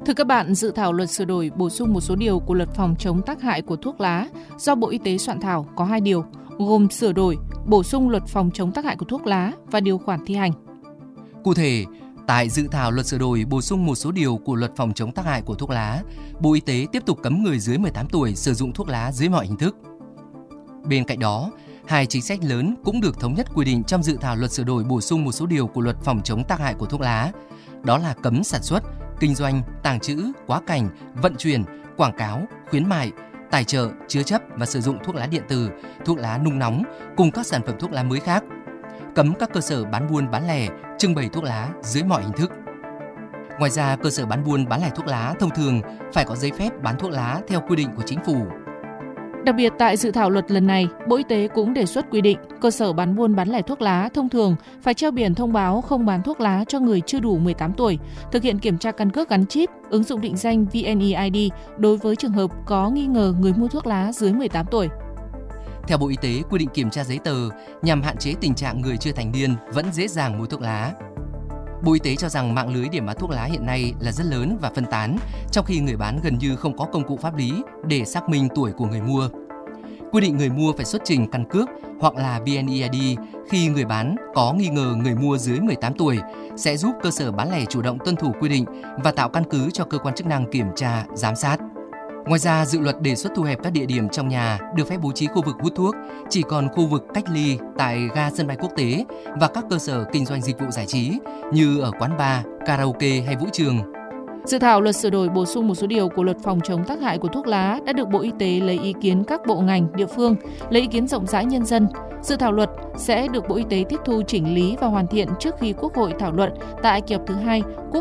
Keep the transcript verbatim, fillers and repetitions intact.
Thưa các bạn, dự thảo luật sửa đổi bổ sung một số điều của luật phòng chống tác hại của thuốc lá do Bộ Y tế soạn thảo có hai điều, gồm sửa đổi, bổ sung luật phòng chống tác hại của thuốc lá và điều khoản thi hành. Cụ thể, tại dự thảo luật sửa đổi bổ sung một số điều của luật phòng chống tác hại của thuốc lá, Bộ Y tế tiếp tục cấm người dưới mười tám tuổi sử dụng thuốc lá dưới mọi hình thức. Bên cạnh đó, hai chính sách lớn cũng được thống nhất quy định trong dự thảo luật sửa đổi bổ sung một số điều của luật phòng chống tác hại của thuốc lá. Đó là cấm sản xuất, kinh doanh, tàng trữ, quá cảnh, vận chuyển, quảng cáo, khuyến mại, tài trợ, chứa chấp và sử dụng thuốc lá điện tử, thuốc lá nung nóng cùng các sản phẩm thuốc lá mới khác. Cấm các cơ sở bán buôn bán lẻ trưng bày thuốc lá dưới mọi hình thức. Ngoài ra, cơ sở bán buôn bán lẻ thuốc lá thông thường phải có giấy phép bán thuốc lá theo quy định của chính phủ. Đặc biệt tại dự thảo luật lần này, Bộ Y tế cũng đề xuất quy định cơ sở bán buôn bán lẻ thuốc lá thông thường phải treo biển thông báo không bán thuốc lá cho người chưa đủ mười tám tuổi, thực hiện kiểm tra căn cước gắn chip, ứng dụng định danh vê en e i đê đối với trường hợp có nghi ngờ người mua thuốc lá dưới mười tám tuổi. Theo Bộ Y tế, quy định kiểm tra giấy tờ nhằm hạn chế tình trạng người chưa thành niên vẫn dễ dàng mua thuốc lá. Bộ Y tế cho rằng mạng lưới điểm bán thuốc lá hiện nay là rất lớn và phân tán, trong khi người bán gần như không có công cụ pháp lý để xác minh tuổi của người mua. Quy định người mua phải xuất trình căn cước hoặc là vê en e i đê khi người bán có nghi ngờ người mua dưới mười tám tuổi sẽ giúp cơ sở bán lẻ chủ động tuân thủ quy định và tạo căn cứ cho cơ quan chức năng kiểm tra, giám sát. Ngoài ra, dự luật đề xuất thu hẹp các địa điểm trong nhà được phép bố trí khu vực hút thuốc, chỉ còn khu vực cách ly tại ga sân bay quốc tế và các cơ sở kinh doanh dịch vụ giải trí như ở quán bar, karaoke hay vũ trường. Dự thảo luật sửa đổi bổ sung một số điều của luật phòng chống tác hại của thuốc lá đã được Bộ Y tế lấy ý kiến các bộ ngành, địa phương, lấy ý kiến rộng rãi nhân dân. Dự thảo luật sẽ được Bộ Y tế tiếp thu chỉnh lý và hoàn thiện trước khi Quốc hội thảo luận tại kỳ họp thứ hai Quốc